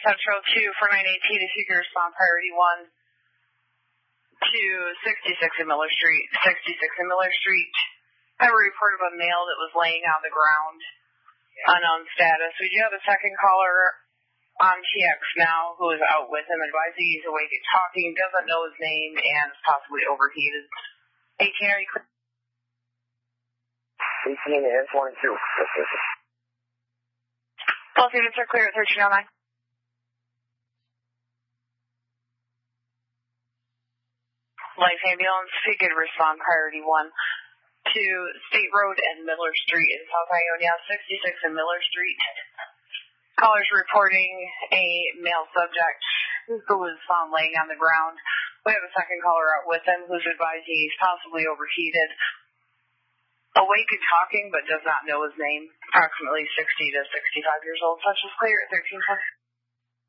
Central 2 for 918 if you could respond priority 1 to 66 in Miller Street. 66 in Miller Street. I have a report of a male that was laying on the ground, unknown status. We do have a second caller on TX now who is out with him, advising he's awake and talking, doesn't know his name, and is possibly overheated. 18, are you clear? 18 and 22. Both units are clear at 1309. Life ambulance, if you could respond priority 1 to State Road and Miller Street in South Ionia, 66 and Miller Street. Callers reporting a male subject who was found laying on the ground. We have a second caller out with him who's advising he's possibly overheated. Awake and talking, but does not know his name. Approximately 60 to 65 years old. Such is clear at 1320.